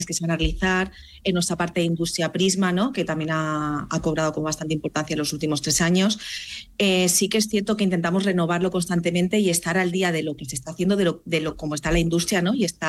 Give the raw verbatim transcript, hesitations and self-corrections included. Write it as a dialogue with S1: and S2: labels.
S1: que se van a realizar, en nuestra parte de Industria Prisma, ¿no? Que también ha, ha cobrado con bastante importancia en los últimos tres años. Eh, sí que es cierto que intentamos renovarlo constantemente y estar al día de lo que se está haciendo, de, lo, de lo, cómo está la industria, ¿no? Y está